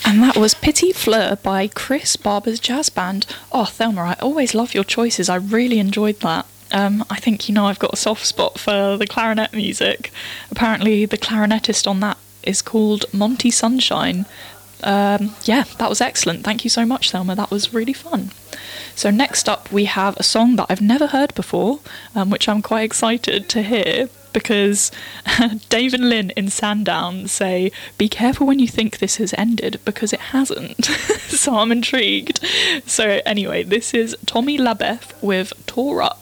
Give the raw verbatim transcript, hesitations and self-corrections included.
And that was Petit Fleur by Chris Barber's Jazz Band. Oh, Thelma, I always love your choices. I really enjoyed that. Um, I think, you know, I've got a soft spot for the clarinet music. Apparently the clarinetist on that is called Monty Sunshine. Um, yeah, that was excellent. Thank you so much, Thelma. That was really fun. So next up we have a song that I've never heard before, um, which I'm quite excited to hear, because Dave and Lynn in Sandown say, be careful when you think this has ended, because it hasn't. So I'm intrigued. So anyway, this is Tommy LaBeouf with Tore Up.